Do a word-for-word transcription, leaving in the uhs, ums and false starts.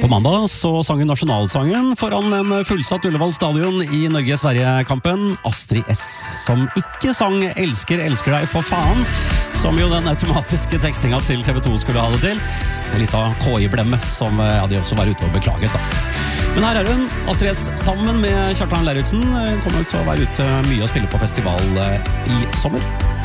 På mandag så sang hun nasjonalsangen foran en fullsatt Ullevål stadion i Norge-Sverige-kampen. Astrid S, som ikke sang «Elsker, elsker deg for faen», som jo den automatiske tekstinga til T V to skulle ha det til. En liten K I-blemme som ja, de også var ute og beklaget da. Men her er hun, Astrid S, sammen med Kjartan Lauritzen, kommer til å være ute mye og spille på festival i sommer.